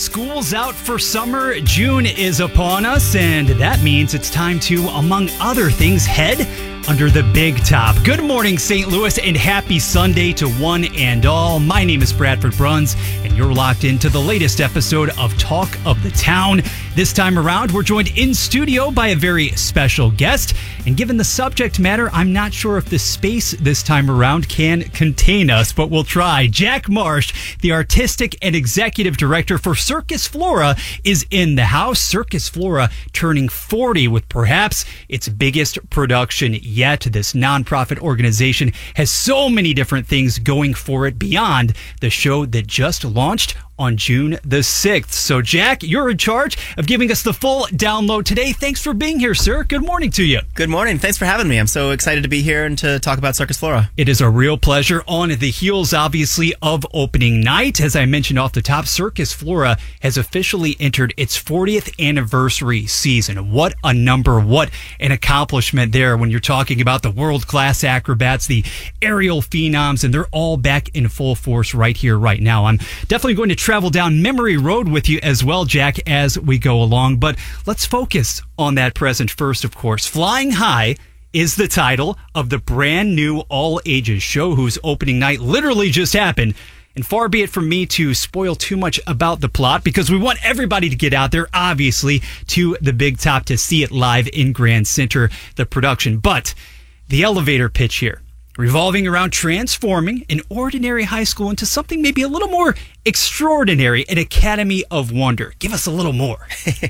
School's out for summer, June is upon us, and that means it's time to, among other things, head under the big top. Good morning, St. Louis, and happy Sunday to one and all. My name is Bradford Bruns, and you're locked into the latest episode of Talk of the Town. This time around, we're joined in studio by a very special guest, and given the subject matter, I'm not sure if the space this time around can contain us, but we'll try. Jack Marsh, the artistic and executive director for Circus Flora, is in the house. Circus Flora turning 40 with perhaps its biggest production yet. This nonprofit organization has so many different things going for it beyond the show that just launched on June the 6th. So, Jack, you're in charge of giving us the full download today. Thanks for being here, sir. Good morning to you. Good morning. Thanks for having me. I'm so excited to be here and to talk about Circus Flora. It is a real pleasure. On the heels, obviously, of opening night, as I mentioned off the top, Circus Flora has officially entered its 40th anniversary season. What a number. What an accomplishment there when you're talking about the world-class acrobats, the aerial phenoms, and they're all back in full force right here, right now. I'm definitely going to travel down memory road with you as well, Jack, as we go along. But let's focus on that present first, of course. Flying High is the title of the brand new all-ages show whose opening night literally just happened. And far be it from me to spoil too much about the plot, because we want everybody to get out there, obviously, to the big top to see it live in Grand Center, the production. But the elevator pitch here, revolving around transforming an ordinary high school into something maybe a little more extraordinary, an academy of wonder. Give us a little more.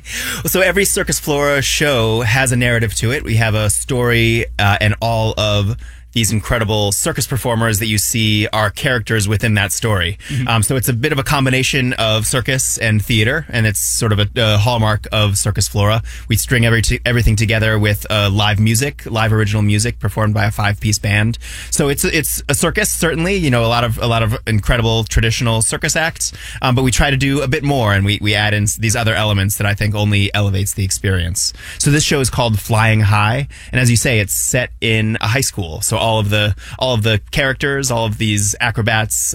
So every Circus Flora show has a narrative to it. We have a story, and all of these incredible circus performers that you see are characters within that story. Mm-hmm. So it's a bit of a combination of circus and theater, and it's sort of a hallmark of Circus Flora. We string everything together with live music, live original music performed by a 5-piece band. So it's a circus, certainly, you know, a lot of incredible traditional circus acts, but we try to do a bit more, and we add in these other elements that I think only elevates the experience. So this show is called Flying High, and as you say, it's set in a high school. So all of the characters, all of these acrobats,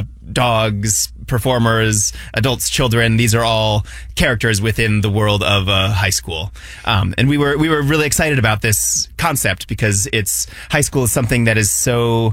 dogs, performers, adults, children, these are all characters within the world of a high school. And we were really excited about this concept because high school is something that is so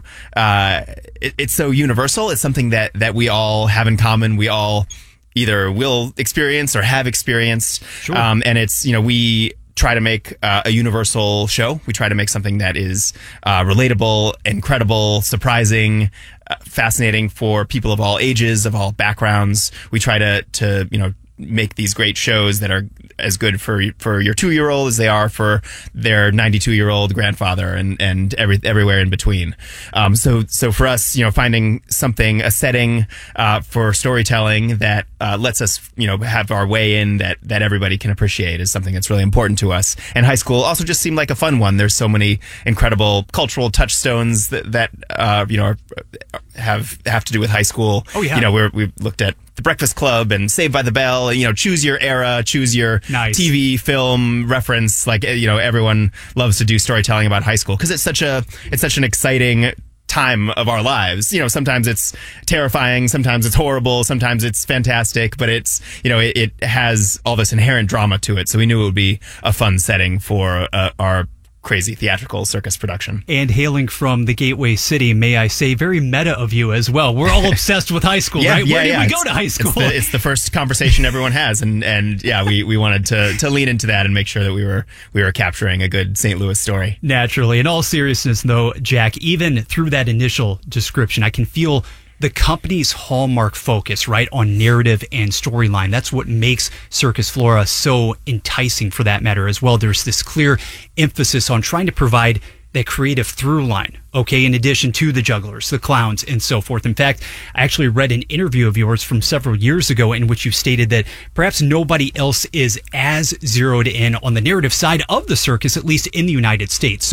it's so universal. It's something that we all have in common. We all either will experience or have experienced. Sure. And it's, you know, we try to make a universal show. We try to make something that is relatable, incredible, surprising, fascinating for people of all ages, of all backgrounds. We try to you know, make these great shows that are as good for your 2-year-old as they are for their 92-year-old grandfather and everywhere in between. So for us, you know, finding a setting for storytelling that lets us, you know, have our way in that everybody can appreciate is something that's really important to us. And high school also just seemed like a fun one. There's so many incredible cultural touchstones that you know, have to do with high school. Oh yeah. You know, we've looked at The Breakfast Club and Saved by the Bell. You know, choose your era, choose your nice TV, film reference. Like, you know, everyone loves to do storytelling about high school because it's such an exciting time of our lives. You know, sometimes it's terrifying, sometimes it's horrible, sometimes it's fantastic, but it's, you know, it has all this inherent drama to it. So we knew it would be a fun setting for our crazy theatrical circus production. And hailing from the Gateway City, may I say, very meta of you as well. We're all obsessed with high school, right? Where did we go to high school? It's the first conversation everyone has, and yeah, we wanted to lean into that and make sure that we were capturing a good St. Louis story. Naturally. In all seriousness, though, Jack, even through that initial description, I can feel the company's hallmark focus, right, on narrative and storyline. That's what makes Circus Flora so enticing, for that matter, as well. There's this clear emphasis on trying to provide that creative through line, okay, in addition to the jugglers, the clowns, and so forth. In fact, I actually read an interview of yours from several years ago in which you stated that perhaps nobody else is as zeroed in on the narrative side of the circus, at least in the United States. So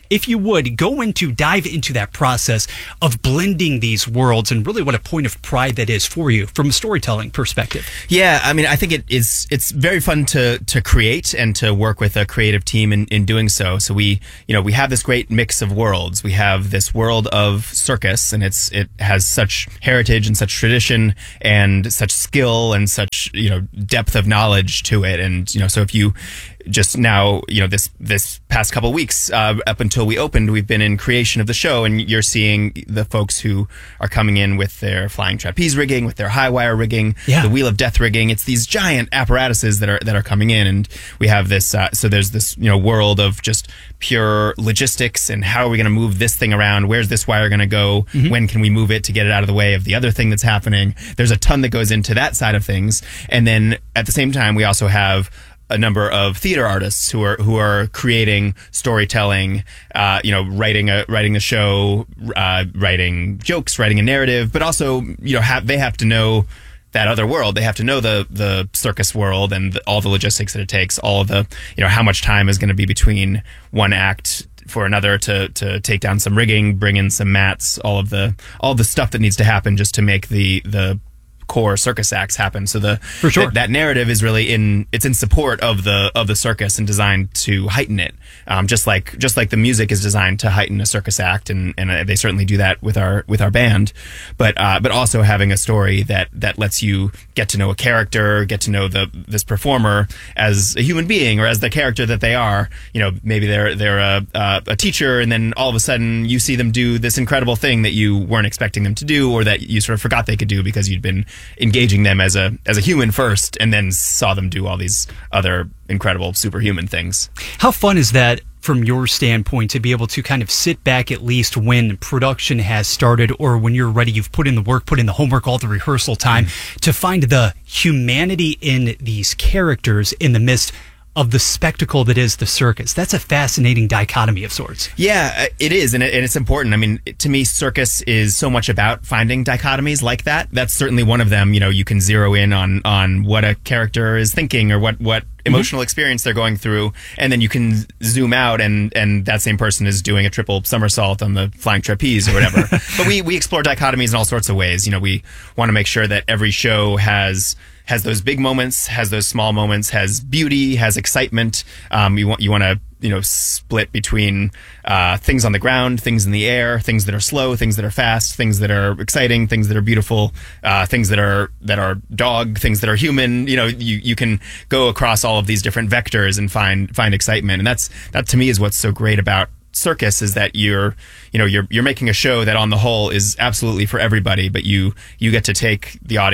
if you would dive into that process of blending these worlds and really what a point of pride that is for you from a storytelling perspective. Yeah, I mean, I think it's very fun to create and to work with a creative team in doing so. So we have this great mix of worlds. We have this world of circus, and it has such heritage and such tradition and such skill and such depth of knowledge to it. And so if you just now, this past couple of weeks up until we opened, we've been in creation of the show, and you're seeing the folks who are coming in with their flying trapeze rigging, with their high wire rigging, the Wheel of Death rigging. It's these giant apparatuses that are coming in, and we have this. So there's this world of just pure logistics and how are we going to move this thing around? Where's this wire going to go? When can we move it to get it out of the way of the other thing that's happening? There's a ton that goes into that side of things, and then at the same time, we also have a number of theater artists who are creating storytelling, writing a show, writing jokes, writing a narrative, but also they have to know that other world. They have to know the circus world and all the logistics that it takes, all of the how much time is going to be between one act for another to take down some rigging, bring in some mats, all the stuff that needs to happen just to make the core circus acts happen. So that narrative is really in support of the circus and designed to heighten it. Just like the music is designed to heighten a circus act, and they certainly do that with our band. But also having a story that lets you get to know a character, get to know this performer as a human being or as the character that they are. Maybe they're a teacher, and then all of a sudden you see them do this incredible thing that you weren't expecting them to do, or that you sort of forgot they could do because you'd been engaging them as a human first, and then saw them do all these other incredible superhuman things. How fun is that from your standpoint to be able to kind of sit back at least when production has started, or when you're ready, you've put in the work, put in the homework, all the rehearsal time, to find the humanity in these characters in the midst of the spectacle that is the circus? That's a fascinating dichotomy of sorts. Yeah, it is, and it's important. I mean, to me, circus is so much about finding dichotomies like that. That's certainly one of them. You can zero in on what a character is thinking, or what emotional experience they're going through, and then you can zoom out and that same person is doing a triple somersault on the flying trapeze or whatever. But we explore dichotomies in all sorts of ways. We want to make sure that every show has those big moments, has those small moments, has beauty, has excitement. You want to split between things on the ground, things in the air, things that are slow, things that are fast, things that are exciting, things that are beautiful, things that are dog, things that are human. You can go across all of these different vectors and find excitement, and that to me is what's so great about circus, is that you're making a show that on the whole is absolutely for everybody, but you get to take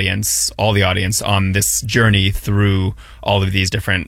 all the audience on this journey through all of these different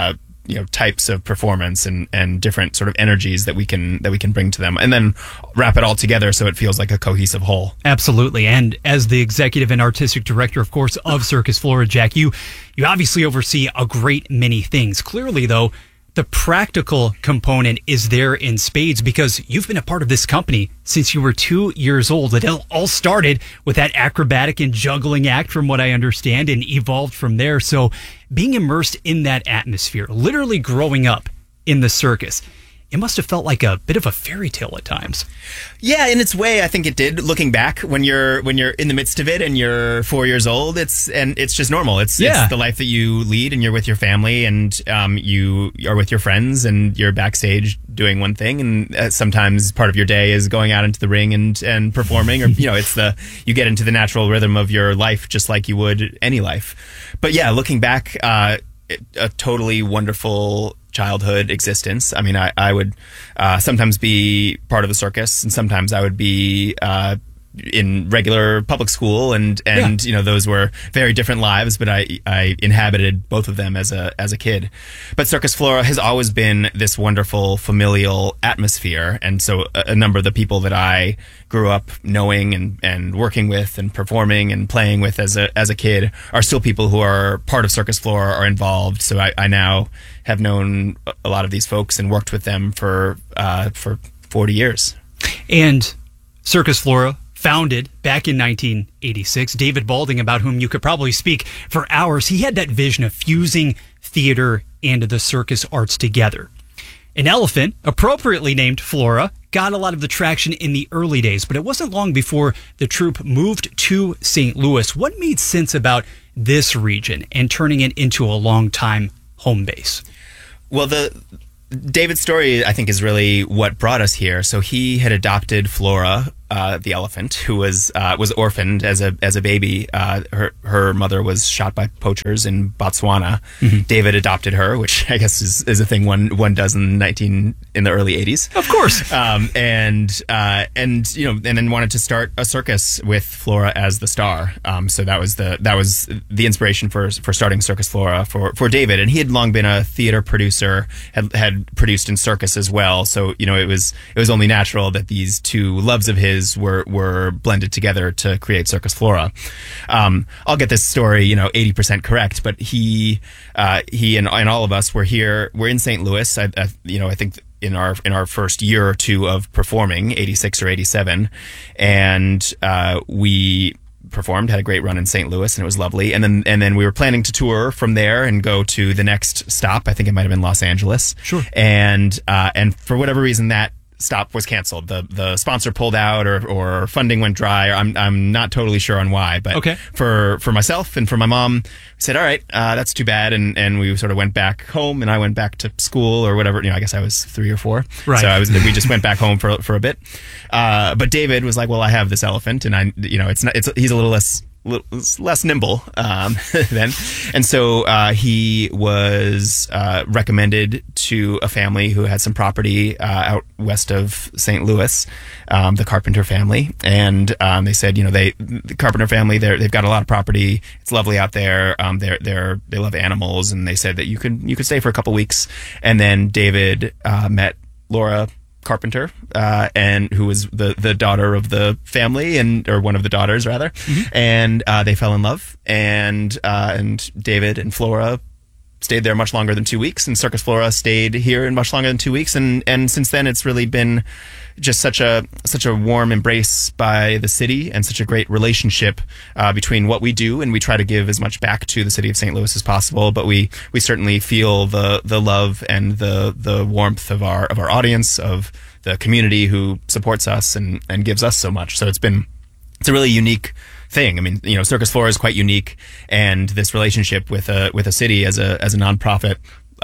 types of performance and different sort of energies that we can bring to them, and then wrap it all together so it feels like a cohesive whole. Absolutely. And as the executive and artistic director, of course, of Circus Flora, Jack, you obviously oversee a great many things. Clearly, though, the practical component is there in spades, because you've been a part of this company since you were 2 years old. It all started with that acrobatic and juggling act, from what I understand, and evolved from there. So being immersed in that atmosphere, literally growing up in the circus, it must have felt like a bit of a fairy tale at times. Yeah, in its way, I think it did. Looking back, when you're in the midst of it and you're 4 years old, it's just normal. It's the life that you lead, and you're with your family, and you are with your friends, and you're backstage doing one thing, and sometimes part of your day is going out into the ring and performing, or you get into the natural rhythm of your life just like you would any life. But yeah, looking back, a totally wonderful childhood existence. I mean, I would sometimes be part of the circus, and sometimes I would be in regular public school, and those were very different lives, but I inhabited both of them as a kid. But Circus Flora has always been this wonderful familial atmosphere, and so a number of the people that I grew up knowing and working with and performing and playing with as a kid are still people who are part of Circus Flora, are involved. So I now have known a lot of these folks and worked with them for 40 years. And Circus Flora, founded back in 1986, David Balding, about whom you could probably speak for hours, he had that vision of fusing theater and the circus arts together. An elephant, appropriately named Flora, got a lot of the traction in the early days, but it wasn't long before the troupe moved to St. Louis. What made sense about this region and turning it into a long-time home base? Well, David's story, I think, is really what brought us here. So he had adopted Flora, the elephant, who was orphaned as a baby. Her mother was shot by poachers in Botswana. Mm-hmm. David adopted her, which I guess is a thing one does in the early 80s. Of course. And then wanted to start a circus with Flora as the star. So that was the inspiration for starting Circus Flora for David. And he had long been a theater producer, had produced in circus as well. So it was only natural that these two loves of his were blended together to create Circus Flora. I'll get this story 80% correct, but he and all of us we're in St. Louis. I think in our first year or two of performing, 86 or 87, and we performed, had a great run in St. Louis, and it was lovely. And then we were planning to tour from there and go to the next stop. I think it might have been Los Angeles. Sure. And for whatever reason, that stop was canceled. The sponsor pulled out, or funding went dry. I'm not totally sure on why, but okay. For myself and for my mom, we said, all right, that's too bad, and we sort of went back home, and I went back to school or whatever. I guess I was 3 or 4, right? So we just went back home for a bit. But David was like, well, I have this elephant, and he's a little less nimble then, and so he was recommended to a family who had some property out west of St. Louis, the Carpenter family, and they said, the Carpenter family, they've got a lot of property. It's lovely out there. They love animals, and they said that you could stay for a couple weeks. And then David met Laura Carpenter, and who was the daughter of the family, or one of the daughters rather, mm-hmm. And they fell in love, and David and Flora stayed there much longer than 2 weeks, and Circus Flora stayed here in much longer than 2 weeks, and since then it's really been just such a warm embrace by the city, and such a great relationship between what we do, and we try to give as much back to the city of St. Louis as possible, but we certainly feel the love and the warmth of our audience, of the community who supports us and gives us so much. So it's a really unique thing. I mean, Circus Flora is quite unique, and this relationship with a city as a nonprofit,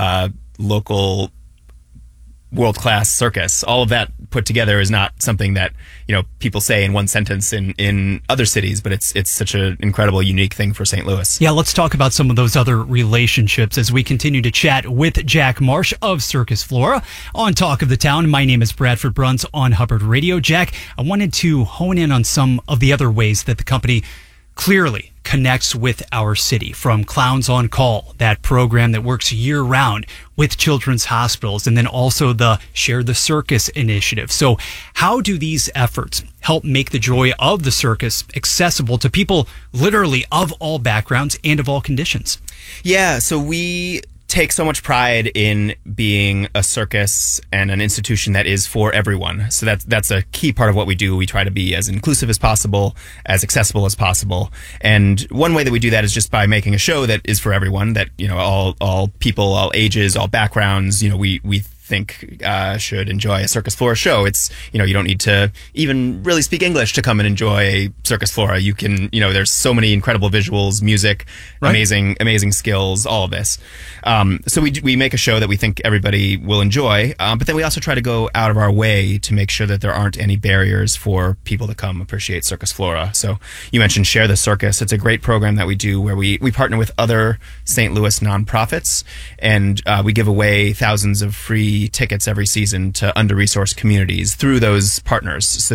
local, world-class circus, all of that put together is not something that people say in one sentence in other cities, but it's such an incredible, unique thing for St. Louis. Yeah, let's talk about some of those other relationships as we continue to chat with Jack Marsh of Circus Flora on Talk of the Town. My name is Bradford Bruns on Hubbard Radio. Jack, I wanted to hone in on some of the other ways that the company clearly connects with our city, from Clowns on Call, that program that works year-round with children's hospitals, and then also the Share the Circus initiative. So how do these efforts help make the joy of the circus accessible to people literally of all backgrounds and of all conditions? Yeah, so we take so much pride in being a circus and an institution that is for everyone. So that's a key part of what we do. We try to be as inclusive as possible, as accessible as possible. And one way that we do that is just by making a show that is for everyone, that, all people, all ages, all backgrounds, we think should enjoy a Circus Flora show. It's, you don't need to even really speak English to come and enjoy Circus Flora. You can, there's so many incredible visuals, music, right? amazing skills, all of this. So we make a show that we think everybody will enjoy, but then we also try to go out of our way to make sure that there aren't any barriers for people to come appreciate Circus Flora. So you mentioned Share the Circus. It's a great program that we do where we partner with other St. Louis nonprofits, and we give away thousands of free tickets every season to under-resourced communities through those partners. So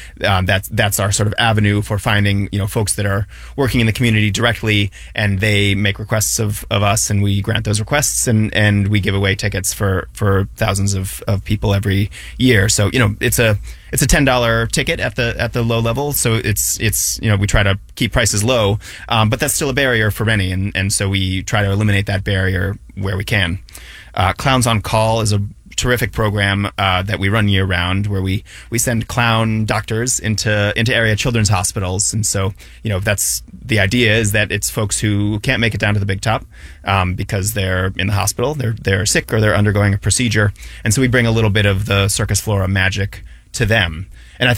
that's our sort of avenue for finding folks that are working in the community directly, and they make requests of us, and we grant those requests, and we give away tickets for thousands of people every year. So it's a $10 ticket at the low level. So it's we try to keep prices low, but that's still a barrier for many, and so we try to eliminate that barrier where we can. Clowns on Call is a terrific program that we run year round, where we send clown doctors into area children's hospitals. And so, that's the idea, is that it's folks who can't make it down to the big top because they're in the hospital, they're sick, or they're undergoing a procedure. And so we bring a little bit of the Circus Flora magic to them. And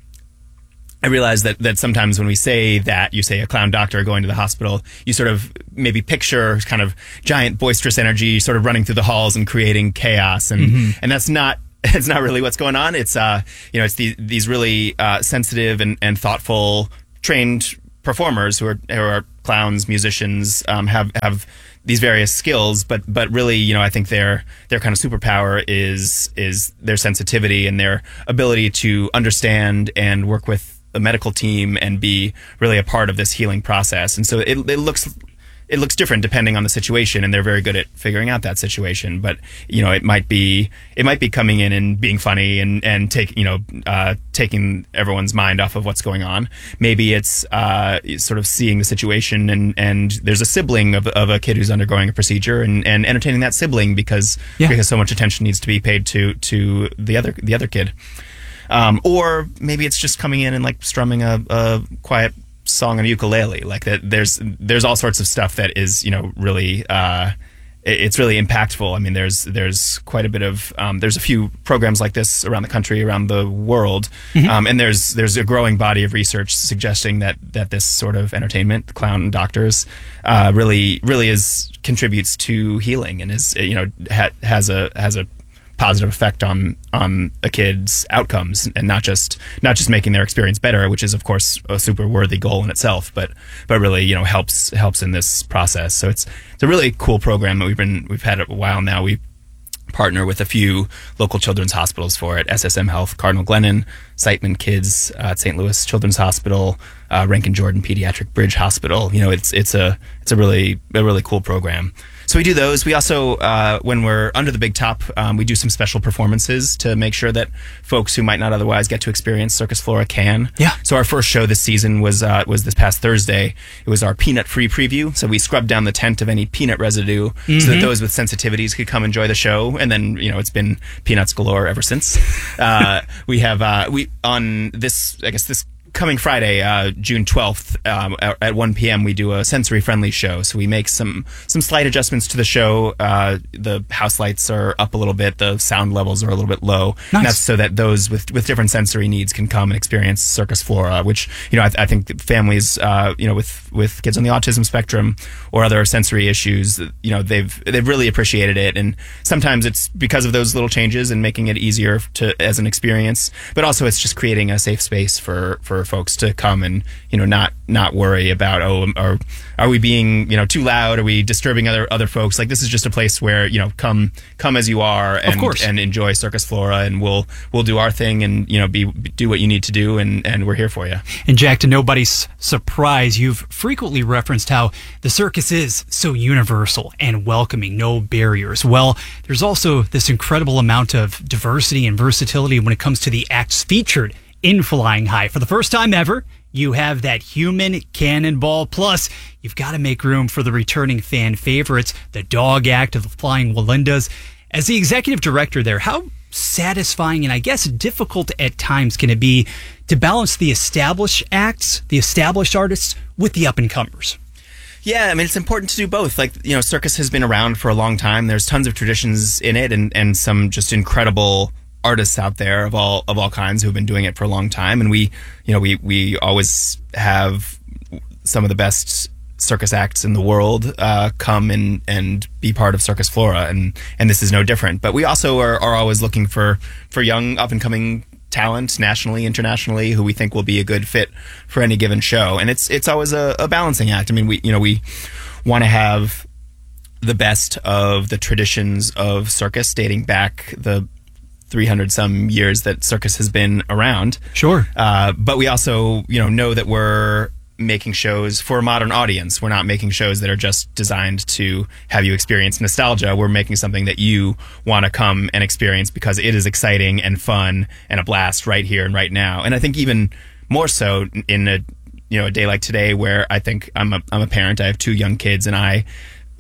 I realize that sometimes when we say that, you say a clown doctor going to the hospital, you sort of maybe picture kind of giant boisterous energy sort of running through the halls and creating chaos. And that's not, it's not really what's going on. It's, it's these really sensitive and thoughtful, trained performers who are clowns, musicians, have these various skills, but really, I think their kind of superpower is their sensitivity and their ability to understand and work with a medical team and be really a part of this healing process. And so it looks different depending on the situation, and they're very good at figuring out that situation. But it might be coming in and being funny and taking everyone's mind off of what's going on. Maybe it's sort of seeing the situation and there's a sibling of a kid who's undergoing a procedure and entertaining that sibling because so much attention needs to be paid to the other kid. Or maybe it's just coming in and like strumming a quiet song on a ukulele. Like that, there's all sorts of stuff that is really it's really impactful. I mean, there's quite a bit of there's a few programs like this around the country, around the world, and there's a growing body of research suggesting that this sort of entertainment, the clown doctors, really contributes to healing and is has a positive effect on a kid's outcomes, and not just making their experience better, which is of course a super worthy goal in itself, but really helps in this process. So it's a really cool program that we've had it a while now. We partner with a few local children's hospitals for it: SSM Health, Cardinal Glennon, Siteman Kids at St. Louis Children's Hospital, Rankin Jordan Pediatric Bridge Hospital. It's a really cool program. So we do those. We also, when we're under the big top, we do some special performances to make sure that folks who might not otherwise get to experience Circus Flora can. Yeah. So our first show this season was this past Thursday. It was our peanut-free preview. So we scrubbed down the tent of any peanut residue so that those with sensitivities could come enjoy the show. And then, it's been peanuts galore ever since. We have, on this coming Friday, June 12th, at 1 p.m., we do a sensory-friendly show. So we make some slight adjustments to the show. The house lights are up a little bit. The sound levels are a little bit low. Nice. And that's so that those with different sensory needs can come and experience Circus Flora, which, I think families, with kids on the autism spectrum or other sensory issues, they've really appreciated it. And sometimes it's because of those little changes and making it easier as an experience, but also it's just creating a safe space for folks to come and not worry about are we being too loud, are we disturbing other folks. Like, this is just a place where come as you are and enjoy Circus Flora, and we'll do our thing and do what you need to do, and we're here for you. And Jack, to nobody's surprise, you've frequently referenced how the circus is so universal and welcoming, no barriers. Well, there's also this incredible amount of diversity and versatility when it comes to the acts featured in Flying High. For the first time ever, you have that human cannonball. Plus, you've got to make room for the returning fan favorites, the dog act of the Flying Wallendas. As the executive director there, how satisfying and I guess difficult at times can it be to balance the established acts, the established artists, with the up-and-comers? Yeah, I mean, it's important to do both. Like, circus has been around for a long time. There's tons of traditions in it and some just incredible artists out there of all kinds who've been doing it for a long time, and we always have some of the best circus acts in the world come and be part of Circus Flora, and this is no different. But we also are always looking for young up and coming talent, nationally, internationally, who we think will be a good fit for any given show, and it's always a balancing act. I mean, we want to have the best of the traditions of circus dating back the 300 some years that circus has been around. Sure. But we also, know that we're making shows for a modern audience. We're not making shows that are just designed to have you experience nostalgia. We're making something that you want to come and experience because it is exciting and fun and a blast right here and right now. And I think even more so in a day like today, where I think I'm a parent, I have two young kids, and I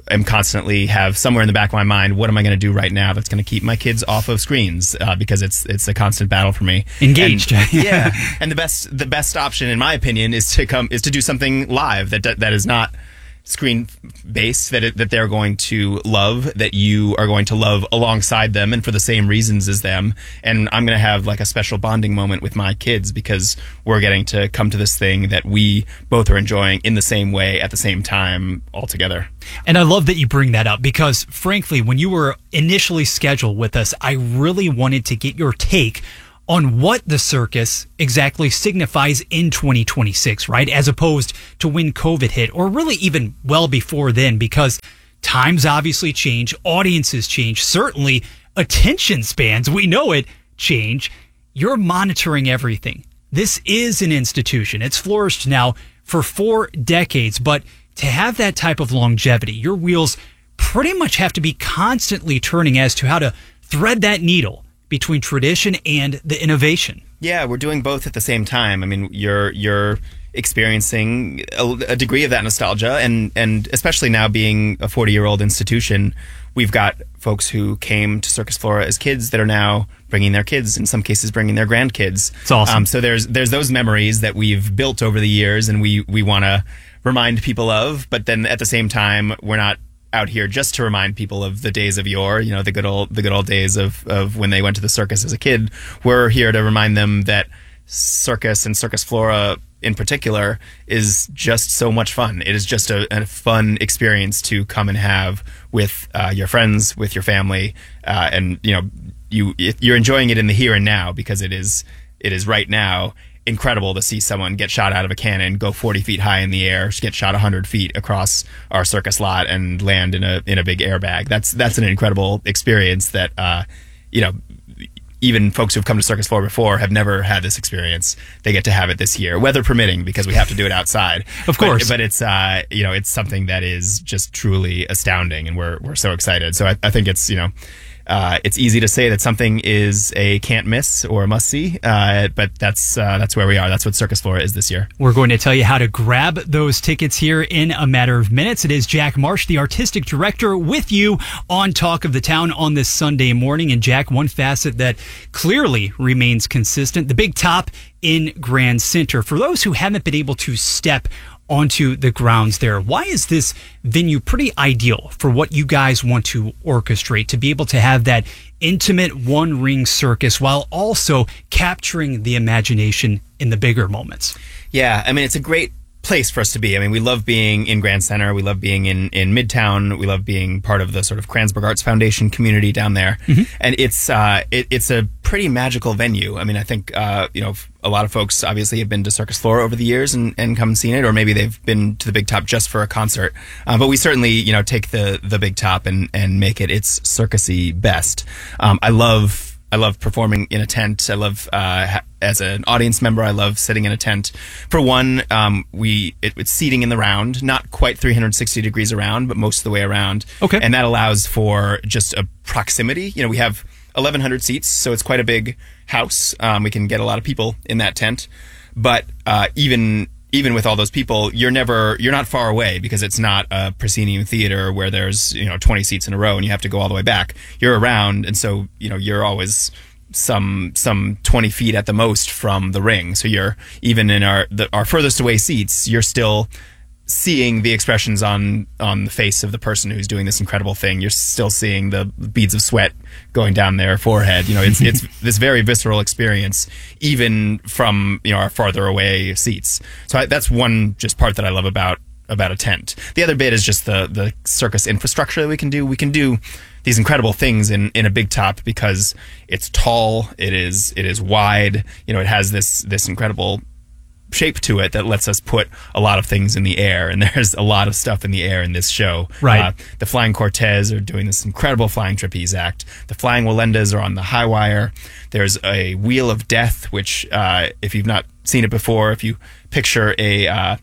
am constantly have somewhere in the back of my mind, what am I going to do right now that's going to keep my kids off of screens? Because it's a constant battle for me. Engaged. And, yeah. And the best option, in my opinion, is to do something live that is not screen based, that they're going to love, that you are going to love alongside them and for the same reasons as them. And I'm going to have like a special bonding moment with my kids because we're getting to come to this thing that we both are enjoying in the same way at the same time all together. And I love that you bring that up because frankly, when you were initially scheduled with us, I really wanted to get your take on what the circus exactly signifies in 2026, right? As opposed to when COVID hit, or really even well before then, because times obviously change, audiences change, certainly attention spans, we know it, change. You're monitoring everything. This is an institution. It's flourished now for 4 decades, but to have that type of longevity, your wheels pretty much have to be constantly turning as to how to thread that needle between tradition and the innovation. Yeah, we're doing both at the same time. I mean, you're experiencing a degree of that nostalgia, and especially now being a 40-year-old institution, we've got folks who came to Circus Flora as kids that are now bringing their kids, in some cases bringing their grandkids. It's awesome. So there's those memories that we've built over the years, and we want to remind people of, but then at the same time, we're not out here just to remind people of the days of yore, you know, the good old days of when they went to the circus as a kid. We're here to remind them that circus and Circus Flora in particular is just so much fun. It is just a fun experience to come and have with your friends, with your family, and you know, you're enjoying it in the here and now because it is right now incredible to see someone get shot out of a cannon, go 40 feet high in the air, get shot 100 feet across our circus lot, and land in a big airbag. That's an incredible experience that you know, even folks who've come to Circus Flora before have never had this experience. They get to have it this year, weather permitting, because we have to do it outside. Of course, but it's you know, it's something that is just truly astounding, and we're so excited. So I think it's, you know, it's easy to say that something is a can't miss or a must see, but that's where we are. That's what Circus Flora is this year. We're going to tell you how to grab those tickets here in a matter of minutes. It is Jack Marsh, the artistic director, with you on Talk of the Town on this Sunday morning. And Jack, one facet that clearly remains consistent, the big top in Grand Center. For those who haven't been able to step onto the grounds there, why is this venue pretty ideal for what you guys want to orchestrate, to be able to have that intimate one-ring circus while also capturing the imagination in the bigger moments? Yeah, I mean, it's a great place for us to be. I mean, we love being in Grand Center. We love being in Midtown. We love being part of the sort of Kranzberg Arts Foundation community down there. Mm-hmm. And it's a pretty magical venue. I mean, I think, you know, a lot of folks obviously have been to Circus Flora over the years and come and seen it, or maybe they've been to the Big Top just for a concert. But we certainly, you know, take the Big Top and make it its circusy best. I love performing in a tent. I love, as an audience member, I love sitting in a tent. For one, it's seating in the round, not quite 360 degrees around, but most of the way around. Okay. And that allows for just a proximity. You know, we have 1,100 seats, so it's quite a big house. We can get a lot of people in that tent. But even with all those people, you're not far away, because it's not a proscenium theater where there's, you know, 20 seats in a row and you have to go all the way back. You're around, and so, you know, you're always some 20 feet at the most from the ring. So you're, even in our furthest away seats, you're still seeing the expressions on the face of the person who's doing this incredible thing. You're still seeing the beads of sweat going down their forehead. You know, it's this very visceral experience, even from, you know, our farther away seats. So that's one just part that I love about a tent. The other bit is just the circus infrastructure that we can do. We can do these incredible things in a Big Top because it's tall, it is wide, you know, it has this incredible shape to it that lets us put a lot of things in the air, and there's a lot of stuff in the air in this show. Right. The Flying Cortez are doing this incredible flying trapeze act. The Flying Walendas are on the high wire. There's a Wheel of Death, which if you've not seen it before, if you picture a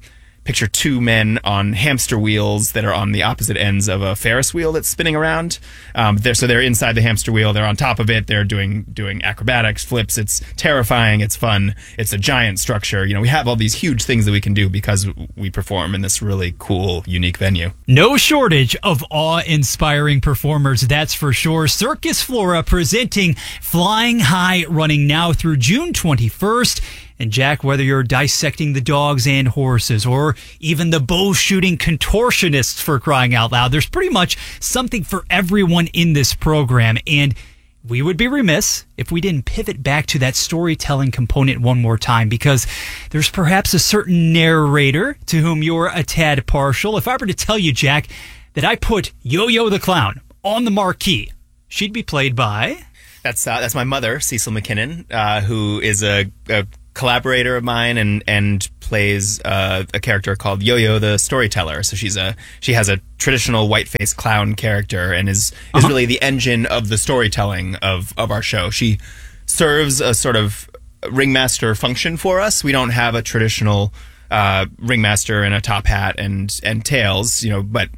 picture two men on hamster wheels that are on the opposite ends of a Ferris wheel that's spinning around. They're inside the hamster wheel. They're on top of it. They're doing acrobatics, flips. It's terrifying. It's fun. It's a giant structure. We have all these huge things that we can do because we perform in this really cool, unique venue. No shortage of awe-inspiring performers, that's for sure. Circus Flora presenting Flying High, running now through June 21st. And Jack, whether you're dissecting the dogs and horses or even the bow shooting contortionists, for crying out loud, there's pretty much something for everyone in this program. And we would be remiss if we didn't pivot back to that storytelling component one more time, because there's perhaps a certain narrator to whom you're a tad partial. If I were to tell you, Jack, that I put Yo-Yo the Clown on the marquee, she'd be played by... That's my mother, Cecil McKinnon, who is a collaborator of mine and plays a character called Yo-Yo the Storyteller. So she has a traditional white-faced clown character and is really the engine of the storytelling of our show. She serves a sort of ringmaster function for us. We don't have a traditional ringmaster in a top hat and tails, but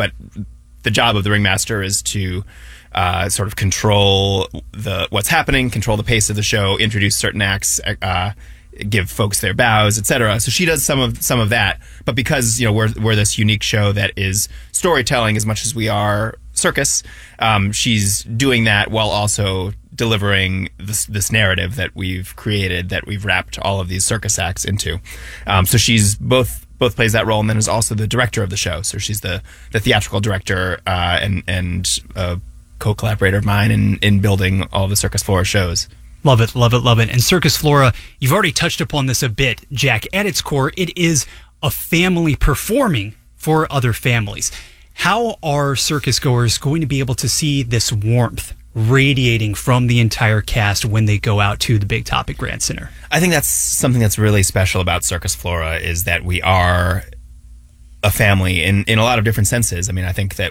the job of the ringmaster is to sort of control what's happening, control the pace of the show, introduce certain acts, give folks their bows, etc. So she does some of that. But because we're this unique show that is storytelling as much as we are circus, she's doing that while also delivering this narrative that we've created, that we've wrapped all of these circus acts into. So she's both plays that role, and then is also the director of the show. So she's the theatrical director and co-collaborator of mine in building all the Circus Flora shows. Love it, love it, love it. And Circus Flora, you've already touched upon this a bit, Jack. At its core, it is a family performing for other families. How are circus goers going to be able to see this warmth radiating from the entire cast when they go out to the Big Top at Grand Center? I think that's something that's really special about Circus Flora, is that we are a family in a lot of different senses. I mean, I think that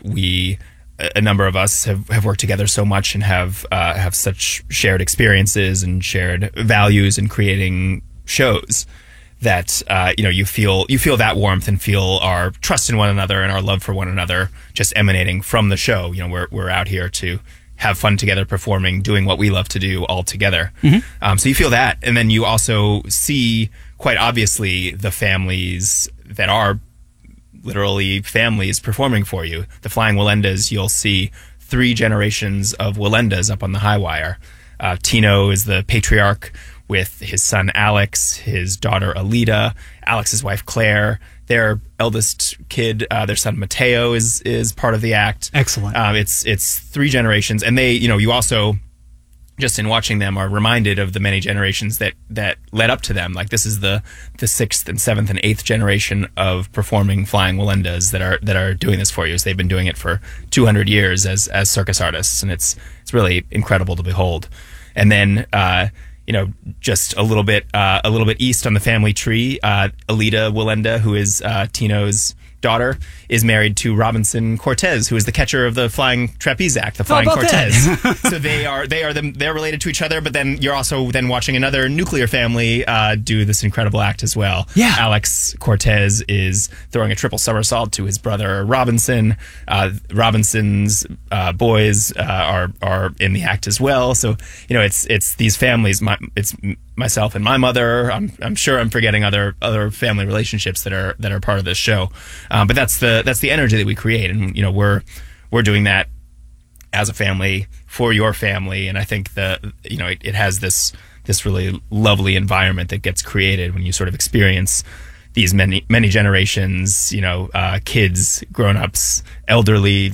a number of us have worked together so much and have such shared experiences and shared values in creating shows that you feel that warmth and feel our trust in one another and our love for one another just emanating from the show. We're out here to have fun together, performing, doing what we love to do all together. Mm-hmm. So you feel that, and then you also see quite obviously the families that are literally families performing for you. The Flying Wallendas, you'll see 3 generations of Wallendas up on the high wire. Tino is the patriarch with his son Alex, his daughter Alida, Alex's wife Claire. Their eldest kid, their son Mateo, is part of the act. Excellent. It's 3 generations, and they, you also, just in watching them, are reminded of the many generations that led up to them. Like, this is the 6th and 7th and 8th generation of performing Flying Wallendas that are doing this for you. So they've been doing it for 200 years as circus artists, and it's really incredible to behold. And then just a little bit east on the family tree, Alida Wallenda, who is Tino's daughter, is married to Robinson Cortez, who is the catcher of the Flying Trapeze Act, the Flying Cortez. So they're related to each other, but then you're also then watching another nuclear family do this incredible act as well. Yeah. Alex Cortez is throwing a triple somersault to his brother Robinson. Robinson's boys are in the act as well. So it's these families. It's myself and my mother. I'm sure I'm forgetting other family relationships that are part of this show. But that's the energy that we create, and we're doing that as a family for your family. And I think it has this really lovely environment that gets created when you sort of experience these many generations, kids, grown-ups, elderly,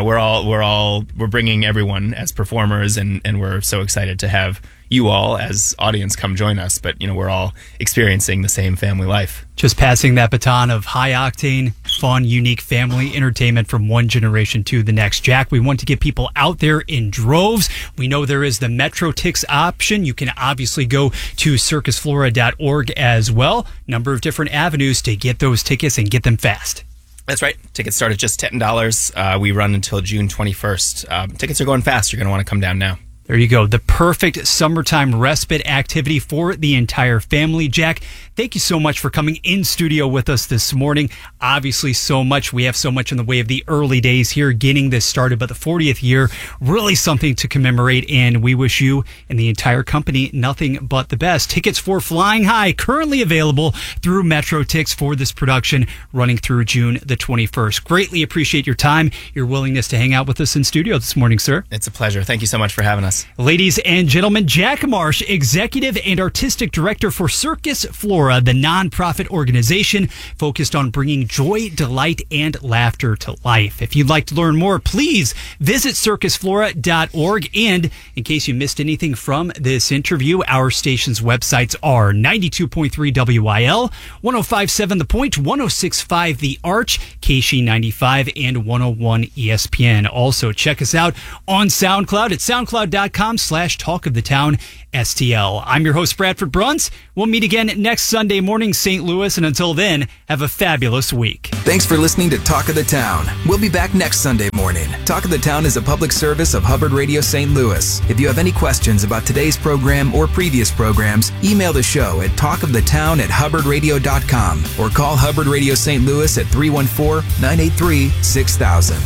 we're bringing everyone as performers, and we're so excited to have you all as audience come join us. But we're all experiencing the same family life. Just passing that baton of high-octane, fun, unique family entertainment from one generation to the next. Jack, we want to get people out there in droves. We know there is the MetroTix option. You can obviously go to circusflora.org as well. Number of different avenues to get those tickets and get them fast. That's right. Tickets start at just $10. We run until June 21st. Tickets are going fast. You're going to want to come down now. There you go. The perfect summertime respite activity for the entire family. Jack, thank you so much for coming in studio with us this morning. Obviously, we have so much in the way of the early days here getting this started, but the 40th year, really something to commemorate, and we wish you and the entire company nothing but the best. Tickets for Flying High currently available through MetroTix for this production running through June the 21st. Greatly appreciate your time, your willingness to hang out with us in studio this morning, sir. It's a pleasure. Thank you so much for having us. Ladies and gentlemen, Jack Marsh, Executive and Artistic Director for Circus Flora, the nonprofit organization focused on bringing joy, delight, and laughter to life. If you'd like to learn more, please visit circusflora.org. And in case you missed anything from this interview, our station's websites are 92.3 WIL, 105.7 The Point, 106.5 The Arch, KSHE 95, and 101 ESPN. Also, check us out on SoundCloud at soundcloud.com/Talk of the Town STL. I'm your host, Bradford Bruns. We'll meet again next Sunday morning, St. Louis, and until then, have a fabulous week. Thanks for listening to Talk of the Town. We'll be back next Sunday morning. Talk of the Town is a public service of Hubbard Radio St. Louis. If you have any questions about today's program or previous programs, email the show at talkofthetown@hubbardradio.com or call Hubbard Radio St. Louis at 314-983-6000.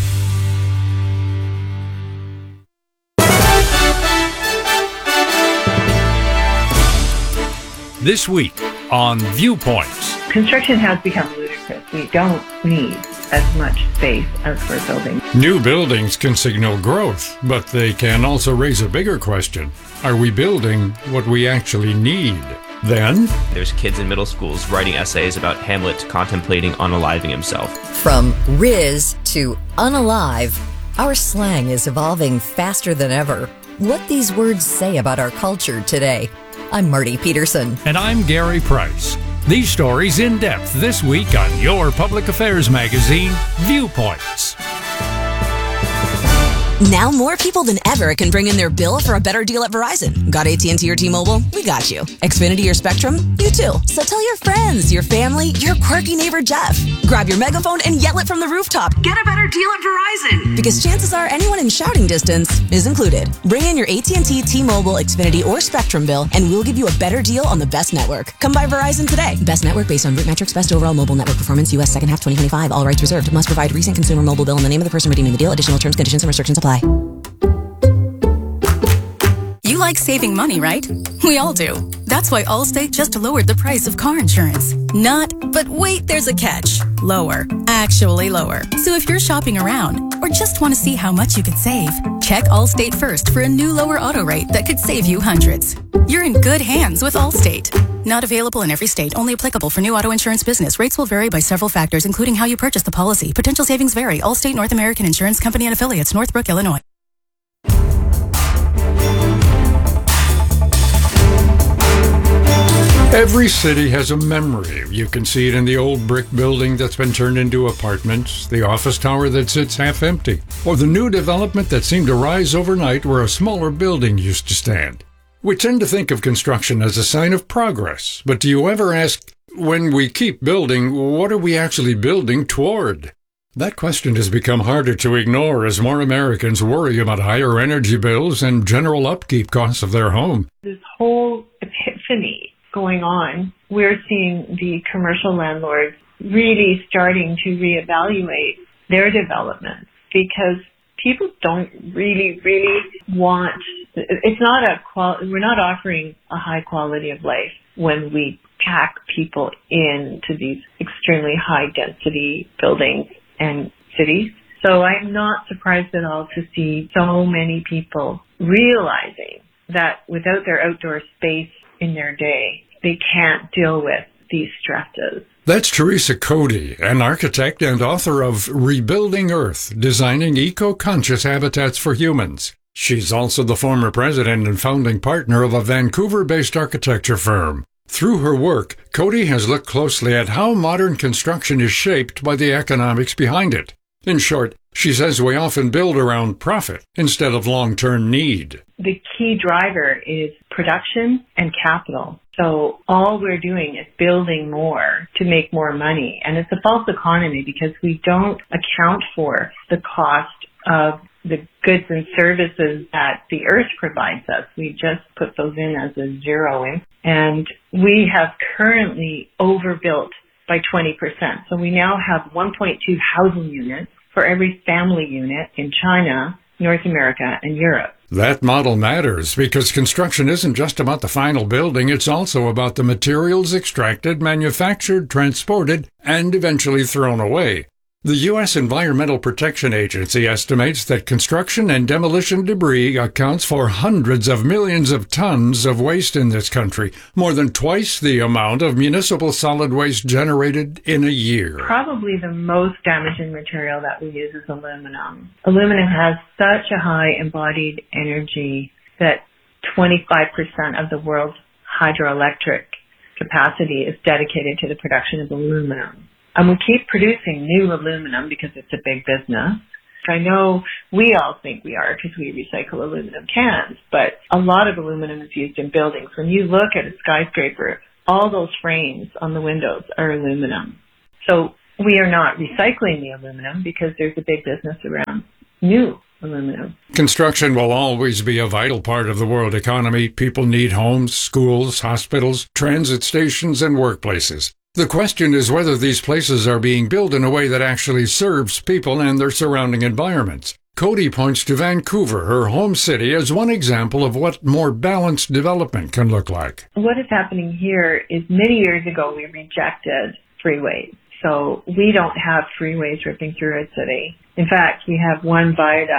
This week on Viewpoints. Construction has become ludicrous. We don't need as much space as we're building. New buildings can signal growth, but they can also raise a bigger question. Are we building what we actually need? Then, there's kids in middle schools writing essays about Hamlet contemplating unaliving himself. From Riz to unalive, our slang is evolving faster than ever. What these words say about our culture today. I'm Marty Peterson. And I'm Gary Price. These stories in depth this week on your public affairs magazine, Viewpoints. Now more people than ever can bring in their bill for a better deal at Verizon. Got AT&T or T-Mobile? We got you. Xfinity or Spectrum? You too. So tell your friends, your family, your quirky neighbor Jeff. Grab your megaphone and yell it from the rooftop. Get a better deal at Verizon. Because chances are anyone in shouting distance is included. Bring in your AT&T, T-Mobile, Xfinity, or Spectrum bill and we'll give you a better deal on the best network. Come by Verizon today. Best network based on root metrics, best overall mobile network performance, U.S. second half 2025. All rights reserved. Must provide recent consumer mobile bill and the name of the person redeeming the deal. Additional terms, conditions, and restrictions apply. You like saving money, right? We all do. That's why Allstate just lowered the price of car insurance. But wait, there's a catch. Lower. Actually lower. So if you're shopping around or just want to see how much you could save, check Allstate first for a new lower auto rate that could save you hundreds. You're in good hands with Allstate. Not available in every state. Only applicable for new auto insurance business. Rates will vary by several factors, including how you purchase the policy. Potential savings vary. Allstate North American Insurance Company and Affiliates, Northbrook, Illinois. Every city has a memory. You can see it in the old brick building that's been turned into apartments, the office tower that sits half empty, or the new development that seemed to rise overnight where a smaller building used to stand. We tend to think of construction as a sign of progress, but do you ever ask, when we keep building, what are we actually building toward? That question has become harder to ignore as more Americans worry about higher energy bills and general upkeep costs of their home. This whole epiphany going on, we're seeing the commercial landlords really starting to reevaluate their developments because people don't really want, it's not we're not offering a high quality of life when we pack people into these extremely high density buildings and cities. So I'm not surprised at all to see so many people realizing that without their outdoor space in their day, they can't deal with these stresses. That's Teresa Cody, an architect and author of Rebuilding Earth, Designing Eco-Conscious Habitats for Humans. She's also the former president and founding partner of a Vancouver-based architecture firm. Through her work, Cody has looked closely at how modern construction is shaped by the economics behind it. In short, she says we often build around profit instead of long-term need. The key driver is production and capital. So all we're doing is building more to make more money. And it's a false economy because we don't account for the cost of the goods and services that the earth provides us. We just put those in as a zero in. And we have currently overbuilt by 20%. So we now have 1.2 housing units for every family unit in China, North America, and Europe. That model matters because construction isn't just about the final building, it's also about the materials extracted, manufactured, transported, and eventually thrown away. The U.S. Environmental Protection Agency estimates that construction and demolition debris accounts for hundreds of millions of tons of waste in this country, more than twice the amount of municipal solid waste generated in a year. Probably the most damaging material that we use is aluminum. Aluminum has such a high embodied energy that 25% of the world's hydroelectric capacity is dedicated to the production of aluminum. And we keep producing new aluminum because it's a big business. I know we all think we are because we recycle aluminum cans, but a lot of aluminum is used in buildings. When you look at a skyscraper, all those frames on the windows are aluminum. So we are not recycling the aluminum because there's a big business around new aluminum. Construction will always be a vital part of the world economy. People need homes, schools, hospitals, transit stations, and workplaces. The question is whether these places are being built in a way that actually serves people and their surrounding environments. Cody points to Vancouver, her home city, as one example of what more balanced development can look like. What is happening here is many years ago we rejected freeways. So we don't have freeways ripping through our city. In fact, we have one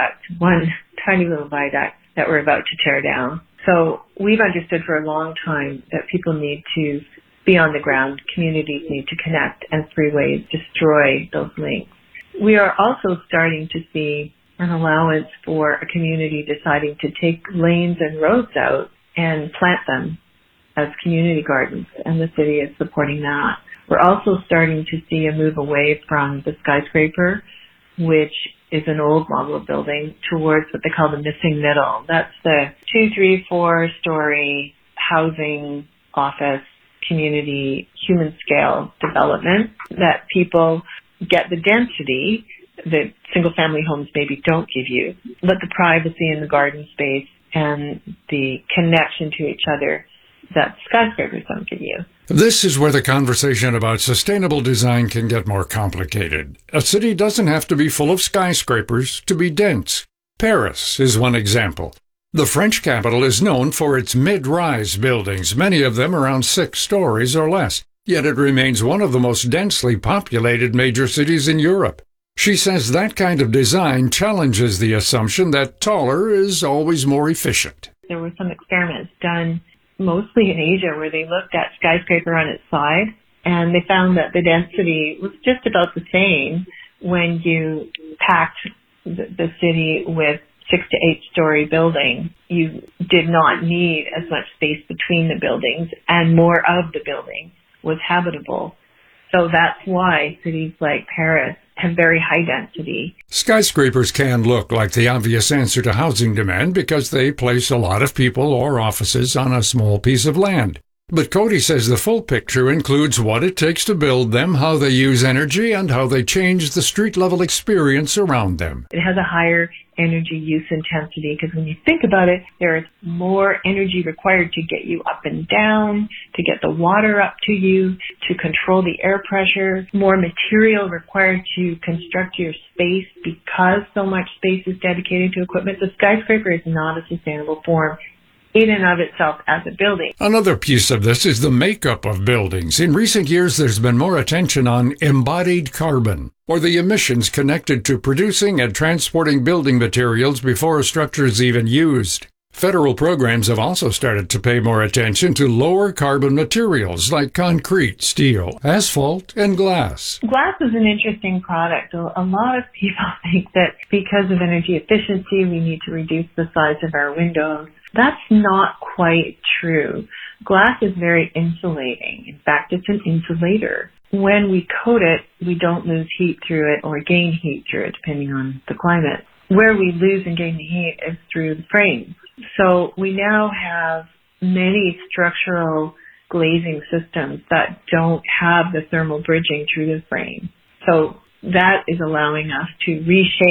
tiny little viaduct that we're about to tear down. So we've understood for a long time that people need to be on the ground, communities need to connect, and freeways destroy those links. We are also starting to see an allowance for a community deciding to take lanes and roads out and plant them as community gardens, and the city is supporting that. We're also starting to see a move away from the skyscraper, which is an old model of building, towards what they call the missing middle. That's the 2, 3, 4-story housing, office, community, human scale development that people get the density that single family homes maybe don't give you, but the privacy in the garden space and the connection to each other that skyscrapers don't give you. This is where the conversation about sustainable design can get more complicated. A city doesn't have to be full of skyscrapers to be dense. Paris is one example. The French capital is known for its mid-rise buildings, many of them around 6 stories or less, yet it remains one of the most densely populated major cities in Europe. She says that kind of design challenges the assumption that taller is always more efficient. There were some experiments done mostly in Asia where they looked at skyscraper on its side, and they found that the density was just about the same when you packed the city with 6 to 8 story building. You did not need as much space between the buildings, and more of the building was habitable. So that's why cities like Paris have very high density. Skyscrapers can look like the obvious answer to housing demand because they place a lot of people or offices on a small piece of land. But Cody says the full picture includes what it takes to build them, how they use energy, and how they change the street-level experience around them. It has a higher energy use intensity because when you think about it, there is more energy required to get you up and down, to get the water up to you, to control the air pressure, more material required to construct your space because so much space is dedicated to equipment. The skyscraper is not a sustainable form in and of itself as a building. Another piece of this is the makeup of buildings. In recent years, there's been more attention on embodied carbon, or the emissions connected to producing and transporting building materials before a structure is even used. Federal programs have also started to pay more attention to lower carbon materials like concrete, steel, asphalt, and glass. Glass is an interesting product. A lot of people think that because of energy efficiency, we need to reduce the size of our windows. That's not quite true. Glass is very insulating. In fact, it's an insulator. When we coat it, we don't lose heat through it or gain heat through it, depending on the climate. Where we lose and gain the heat is through the frames. So we now have many structural glazing systems that don't have the thermal bridging through the frame. So that is allowing us to reshape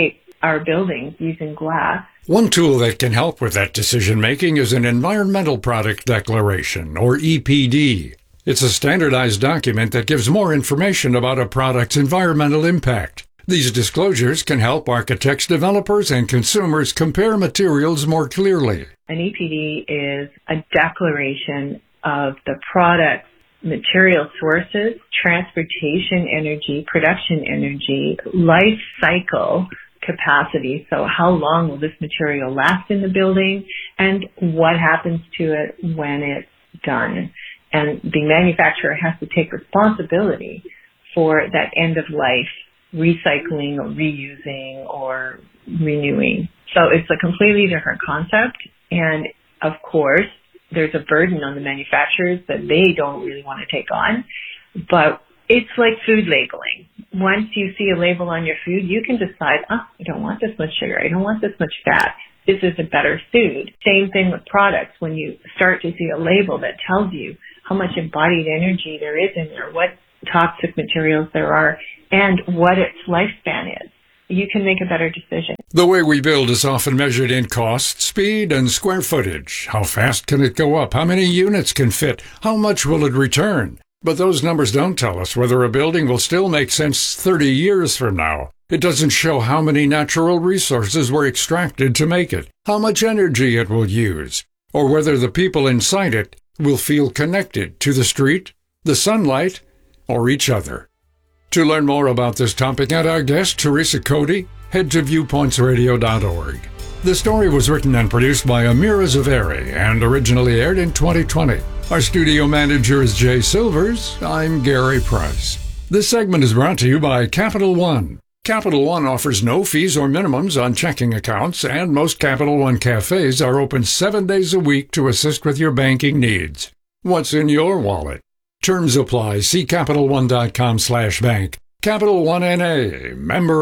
our buildings using glass. One tool that can help with that decision-making is an Environmental Product Declaration, or EPD. It's a standardized document that gives more information about a product's environmental impact. These disclosures can help architects, developers, and consumers compare materials more clearly. An EPD is a declaration of the product's material sources, transportation energy, production energy, life cycle capacity. So how long will this material last in the building, and what happens to it when it's done? And the manufacturer has to take responsibility for that end of life recycling or reusing or renewing. So it's a completely different concept. And of course, there's a burden on the manufacturers that they don't really want to take on. But it's like food labeling. Once you see a label on your food, you can decide, I don't want this much sugar. I don't want this much fat. This is a better food. Same thing with products. When you start to see a label that tells you how much embodied energy there is in there, what toxic materials there are, and what its lifespan is, you can make a better decision. The way we build is often measured in cost, speed, and square footage. How fast can it go up? How many units can fit? How much will it return? But those numbers don't tell us whether a building will still make sense 30 years from now. It doesn't show how many natural resources were extracted to make it, how much energy it will use, or whether the people inside it will feel connected to the street, the sunlight, or each other. To learn more about this topic and our guest, Teresa Cody, head to viewpointsradio.org. The story was written and produced by Amira Zaveri and originally aired in 2020. Our studio manager is Jay Silvers. I'm Gary Price. This segment is brought to you by Capital One. Capital One offers no fees or minimums on checking accounts, and most Capital One cafes are open 7 days a week to assist with your banking needs. What's in your wallet? Terms apply. See CapitalOne.com/bank. Capital One N.A., member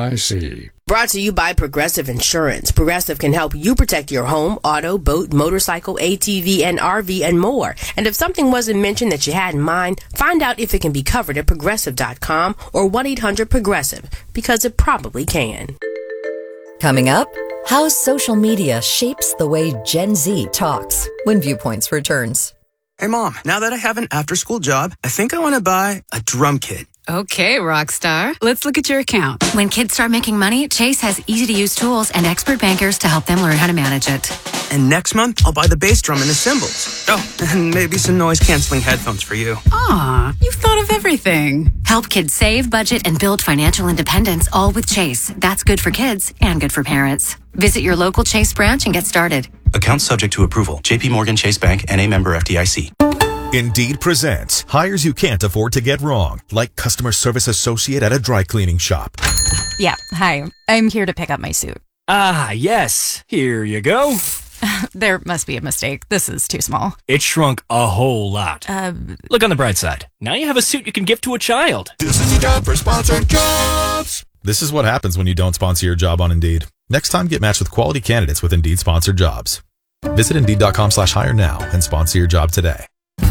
FDIC. Brought to you by Progressive Insurance. Progressive can help you protect your home, auto, boat, motorcycle, ATV, and RV, and more. And if something wasn't mentioned that you had in mind, find out if it can be covered at Progressive.com or 1-800-PROGRESSIVE, because it probably can. Coming up, how social media shapes the way Gen Z talks when Viewpoints returns. Hey, Mom, now that I have an after-school job, I think I want to buy a drum kit. Okay, Rockstar. Let's look at your account. When kids start making money, Chase has easy-to-use tools and expert bankers to help them learn how to manage it. And next month, I'll buy the bass drum and the cymbals. Oh, and maybe some noise-canceling headphones for you. Aw, you've thought of everything. Help kids save, budget, and build financial independence, all with Chase. That's good for kids and good for parents. Visit your local Chase branch and get started. Account subject to approval. JP Morgan Chase Bank, N.A. member FDIC. Indeed presents hires you can't afford to get wrong, like customer service associate at a dry cleaning shop. Yeah, hi. I'm here to pick up my suit. Ah, yes. Here you go. There must be a mistake. This is too small. It shrunk a whole lot. Look on the bright side. Now you have a suit you can give to a child. This is your job for sponsored jobs. This is what happens when you don't sponsor your job on Indeed. Next time, get matched with quality candidates with Indeed sponsored jobs. Visit Indeed.com/hire now and sponsor your job today.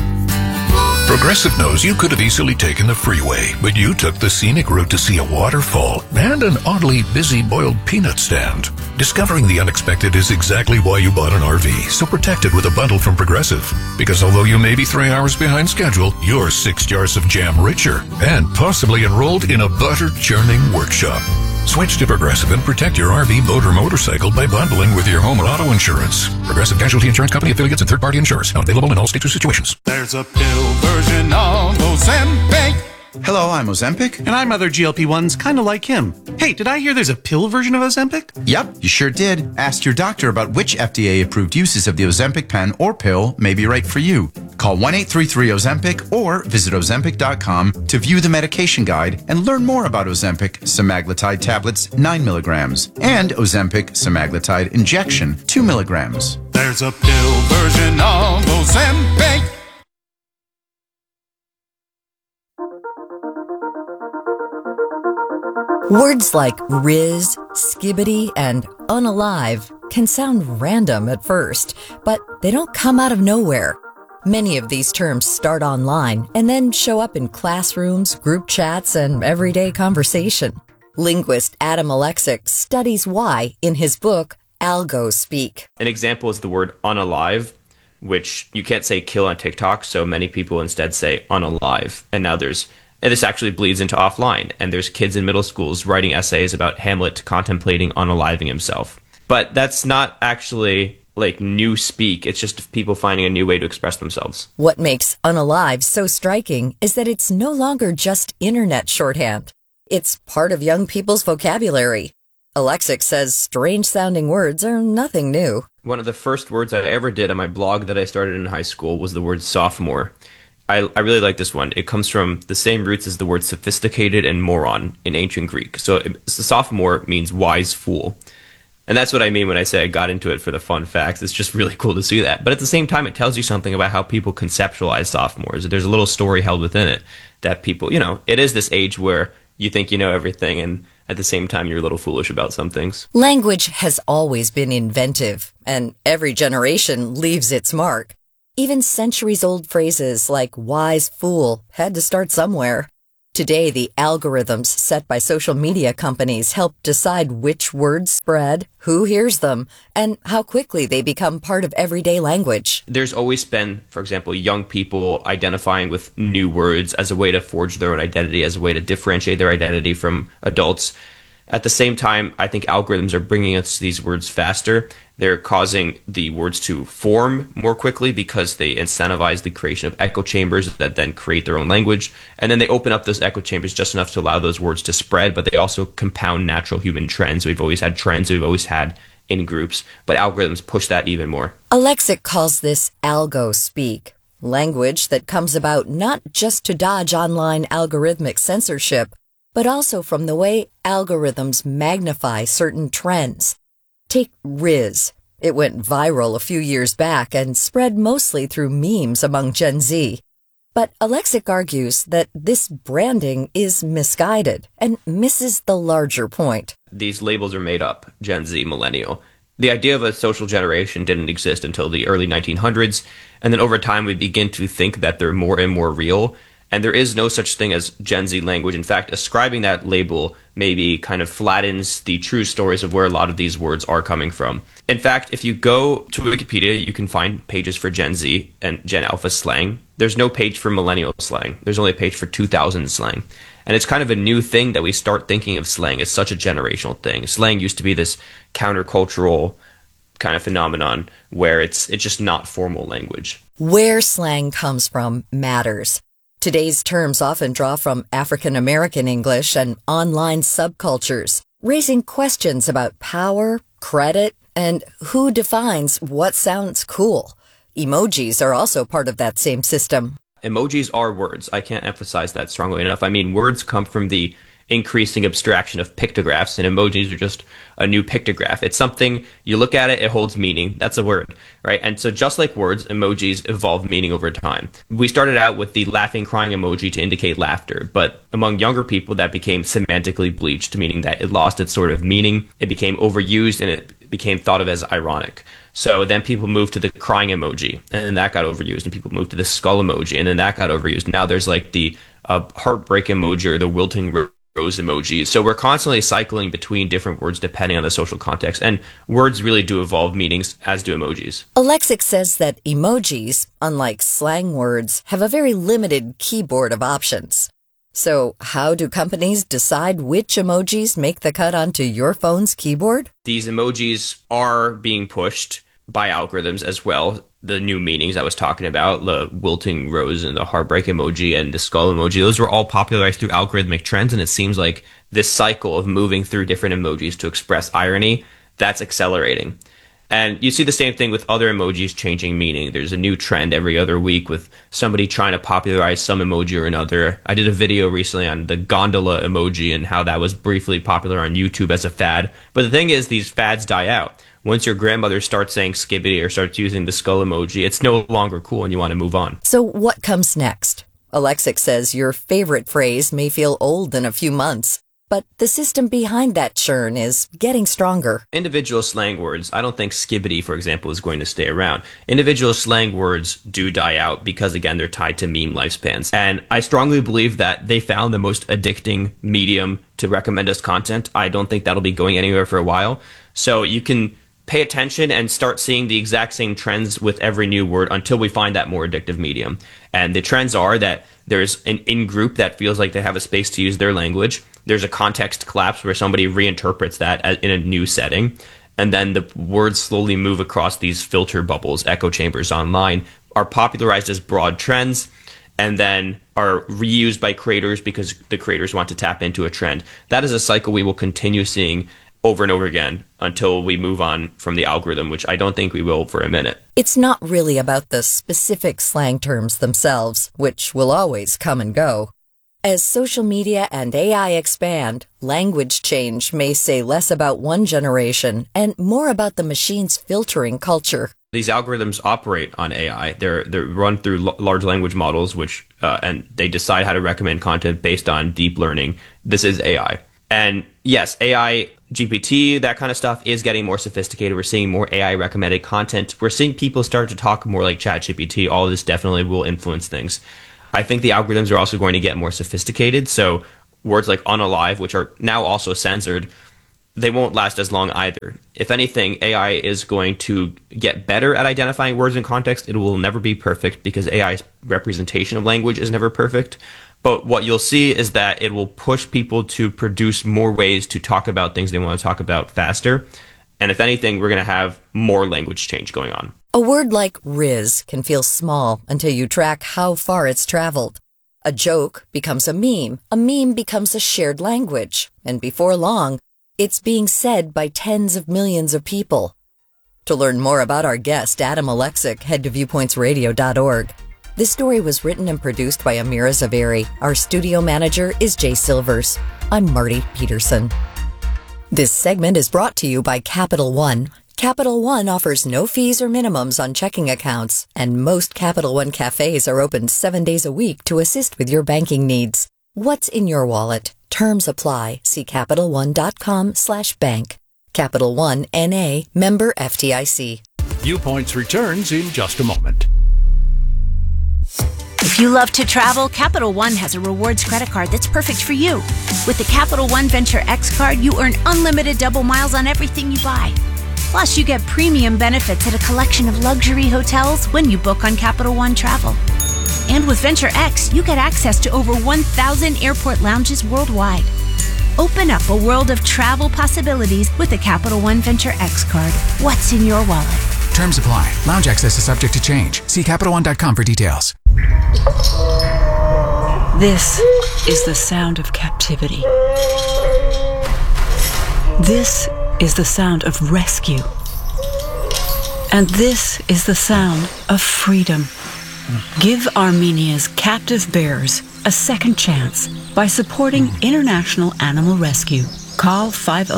Progressive knows you could have easily taken the freeway, but you took the scenic route to see a waterfall and an oddly busy boiled peanut stand. Discovering the unexpected is exactly why you bought an RV, so protect it with a bundle from Progressive. Because although you may be 3 hours behind schedule, you're 6 jars of jam richer and possibly enrolled in a butter churning workshop. Switch to Progressive and protect your RV, boat, or motorcycle by bundling with your home and auto insurance. Progressive Casualty Insurance Company affiliates and third-party insurers. Not available in all states or situations. There's a pill version of Ozempic. Hello, I'm Ozempic. And I'm other GLP-1s kind of like him. Hey, did I hear there's a pill version of Ozempic? Yep, you sure did. Ask your doctor about which FDA-approved uses of the Ozempic pen or pill may be right for you. Call 1-833-OZEMPIC or visit Ozempic.com to view the medication guide and learn more about Ozempic semaglutide tablets 9 milligrams and Ozempic semaglutide injection 2 milligrams. There's a pill version of Ozempic. Words like Riz, Skibbity, and Unalive can sound random at first, but they don't come out of nowhere. Many of these terms start online and then show up in classrooms, group chats, and everyday conversation. Linguist Adam Alexic studies why in his book, Algo Speak. An example is the word unalive, which you can't say kill on TikTok, so many people instead say unalive. And this actually bleeds into offline, and there's kids in middle schools writing essays about Hamlet contemplating unaliving himself. But that's not actually like new speak, it's just people finding a new way to express themselves. What makes unalive so striking is that it's no longer just internet shorthand. It's part of young people's vocabulary. Alexic says strange-sounding words are nothing new. One of the first words I ever did on my blog that I started in high school was the word sophomore. I really like this one. It comes from the same roots as the word sophisticated and moron in ancient Greek. So sophomore means wise fool. And that's what I mean when I say I got into it for the fun facts. It's just really cool to see that. But at the same time, it tells you something about how people conceptualize sophomores. There's a little story held within it that people, it is this age where you think you know everything, and at the same time, you're a little foolish about some things. Language has always been inventive, and every generation leaves its mark. Even centuries-old phrases like wise fool had to start somewhere. Today, the algorithms set by social media companies help decide which words spread, who hears them, and how quickly they become part of everyday language. There's always been, for example, young people identifying with new words as a way to forge their own identity, as a way to differentiate their identity from adults. At the same time, I think algorithms are bringing us these words faster. They're causing the words to form more quickly because they incentivize the creation of echo chambers that then create their own language. And then they open up those echo chambers just enough to allow those words to spread, but they also compound natural human trends. We've always had trends we've always had in groups, but algorithms push that even more. Alexic calls this algo speak, language that comes about not just to dodge online algorithmic censorship, but also from the way algorithms magnify certain trends. Take Riz. It went viral a few years back and spread mostly through memes among Gen Z. But Alexic argues that this branding is misguided and misses the larger point. These labels are made up, Gen Z, millennial. The idea of a social generation didn't exist until the early 1900s, and then over time we begin to think that they're more and more real. And there is no such thing as Gen Z language. In fact, ascribing that label maybe kind of flattens the true stories of where a lot of these words are coming from. In fact, if you go to Wikipedia, you can find pages for Gen Z and Gen Alpha slang. There's no page for millennial slang. There's only a page for 2000 slang. And it's kind of a new thing that we start thinking of slang as such a generational thing. Slang used to be this countercultural kind of phenomenon where it's just not formal language. Where slang comes from matters. Today's terms often draw from African American English and online subcultures, raising questions about power, credit, and who defines what sounds cool. Emojis are also part of that same system. Emojis are words. I can't emphasize that strongly enough. I mean, words come from the increasing abstraction of pictographs, and emojis are just a new pictograph. It's something, you look at it, it holds meaning. That's a word, right? And so just like words, emojis evolve meaning over time. We started out with the laughing, crying emoji to indicate laughter, but among younger people, that became semantically bleached, meaning that it lost its sort of meaning. It became overused, and it became thought of as ironic. So then people moved to the crying emoji, and then that got overused, and people moved to the skull emoji, and then that got overused. Now there's like the heartbreak emoji or the wilting rose emojis. So we're constantly cycling between different words depending on the social context, and words really do evolve meanings, as do emojis. Alexic says that emojis, unlike slang words, have a very limited keyboard of options. So how do companies decide which emojis make the cut onto your phone's keyboard? These emojis are being pushed by algorithms as well. The new meanings I was talking about, the wilting rose and the heartbreak emoji and the skull emoji, those were all popularized through algorithmic trends, and it seems like this cycle of moving through different emojis to express irony, that's accelerating. And you see the same thing with other emojis changing meaning. There's a new trend every other week with somebody trying to popularize some emoji or another. I did a video recently on the gondola emoji and how that was briefly popular on YouTube as a fad. But the thing is, these fads die out. Once your grandmother starts saying skibbity or starts using the skull emoji, it's no longer cool and you want to move on. So what comes next? Alexic says your favorite phrase may feel old in a few months, But the system behind that churn is getting stronger. Individual slang words, I don't think skibbity, for example, is going to stay around. Individual slang words do die out because, again, they're tied to meme lifespans. And I strongly believe that they found the most addicting medium to recommend us content. I don't think that'll be going anywhere for a while. So you can pay attention and start seeing the exact same trends with every new word until we find that more addictive medium. And the trends are that there's an in-group that feels like they have a space to use their language. There's a context collapse where somebody reinterprets that in a new setting. And then the words slowly move across these filter bubbles, echo chambers online, are popularized as broad trends, and then are reused by creators because the creators want to tap into a trend. That is a cycle we will continue seeing over and over again until we move on from the algorithm, which I don't think we will for a minute. It's not really about the specific slang terms themselves, which will always come and go. As social media and AI expand, language change may say less about one generation and more about the machine's filtering culture. These algorithms operate on AI. They're run through large language models, which and they decide how to recommend content based on deep learning. This is AI. And yes, AI, GPT, that kind of stuff is getting more sophisticated. We're seeing more AI recommended content. We're seeing people start to talk more like ChatGPT. All of this definitely will influence things. I think the algorithms are also going to get more sophisticated. So words like unalive, which are now also censored, they won't last as long either. If anything, AI is going to get better at identifying words in context. It will never be perfect because AI's representation of language is never perfect. But what you'll see is that it will push people to produce more ways to talk about things they want to talk about faster. And if anything, we're going to have more language change going on. A word like Riz can feel small until you track how far it's traveled. A joke becomes a meme becomes a shared language, and before long, it's being said by tens of millions of people. To learn more about our guest, Adam Alexic, head to viewpointsradio.org. This story was written and produced by Amira Zaveri. Our studio manager is Jay Silvers. I'm Marty Peterson. This segment is brought to you by Capital One. Capital One offers no fees or minimums on checking accounts, and most Capital One cafes are open 7 days a week to assist with your banking needs. What's in your wallet? Terms apply. See CapitalOne.com/bank. Capital One, N.A., member FDIC. Viewpoints returns in just a moment. If you love to travel, Capital One has a rewards credit card that's perfect for you. With the Capital One Venture X card, you earn unlimited double miles on everything you buy. Plus, you get premium benefits at a collection of luxury hotels when you book on Capital One Travel. And with Venture X, you get access to over 1,000 airport lounges worldwide. Open up a world of travel possibilities with the Capital One Venture X card. What's in your wallet? Terms apply. Lounge access is subject to change. See CapitalOne.com for details. This is the sound of captivity. This is the sound of rescue. And this is the sound of freedom. Give Armenia's captive bears a second chance by supporting International Animal Rescue. Call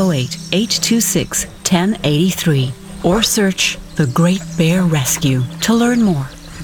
508-826-1083 or search The Great Bear Rescue to learn more.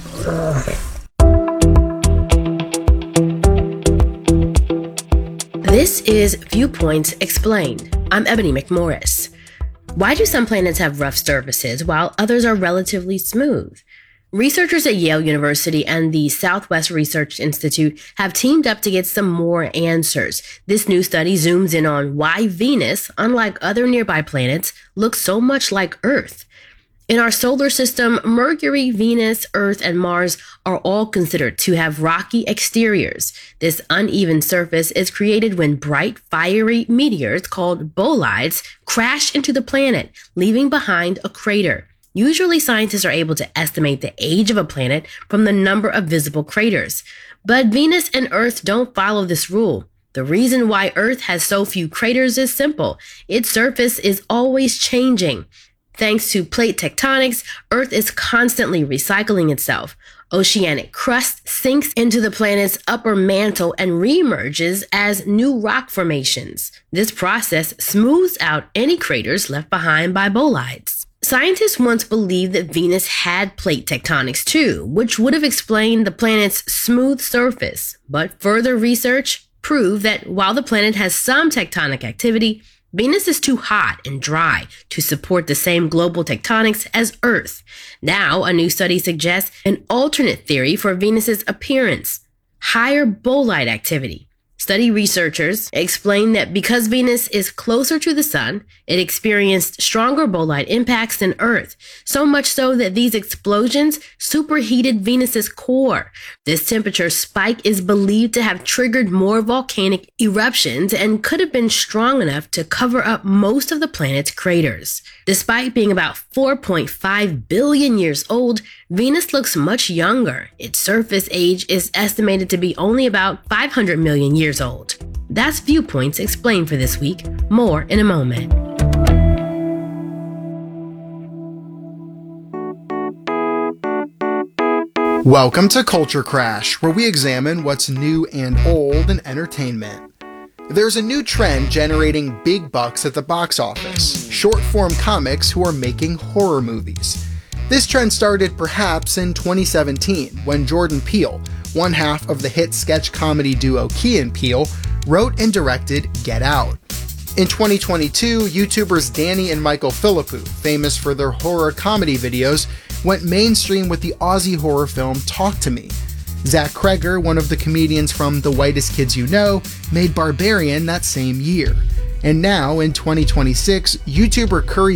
This is Viewpoints Explained. I'm Ebony McMorris. Why do some planets have rough surfaces while others are relatively smooth? Researchers at Yale University and the Southwest Research Institute have teamed up to get some more answers. This new study zooms in on why Venus, unlike other nearby planets, looks so much like Earth. In our solar system, Mercury, Venus, Earth, and Mars are all considered to have rocky exteriors. This uneven surface is created when bright, fiery meteors called bolides crash into the planet, leaving behind a crater. Usually, scientists are able to estimate the age of a planet from the number of visible craters. But Venus and Earth don't follow this rule. The reason why Earth has so few craters is simple. Its surface is always changing. Thanks to plate tectonics, Earth is constantly recycling itself. Oceanic crust sinks into the planet's upper mantle and reemerges as new rock formations. This process smooths out any craters left behind by bolides. Scientists once believed that Venus had plate tectonics too, which would have explained the planet's smooth surface. But further research prove that while the planet has some tectonic activity, Venus is too hot and dry to support the same global tectonics as Earth. Now, a new study suggests an alternate theory for Venus's appearance: higher bolide activity. Study researchers explain that because Venus is closer to the sun, it experienced stronger bolide impacts than Earth, so much so that these explosions superheated Venus's core. This temperature spike is believed to have triggered more volcanic eruptions and could have been strong enough to cover up most of the planet's craters. Despite being about 4.5 billion years old, Venus looks much younger. Its surface age is estimated to be only about 500 million years old. That's Viewpoints Explained for this week. More in a moment. Welcome to Culture Crash, where we examine what's new and old in entertainment. There's a new trend generating big bucks at the box office: short-form comics who are making horror movies. This trend started perhaps in 2017, when Jordan Peele, one half of the hit sketch comedy duo Key and Peele, wrote and directed Get Out. In 2022, YouTubers Danny and Michael Philippou, famous for their horror comedy videos, went mainstream with the Aussie horror film Talk to Me. Zach Kreger, one of the comedians from The Whitest Kids You Know, made Barbarian that same year. And now, in 2026, YouTuber Curry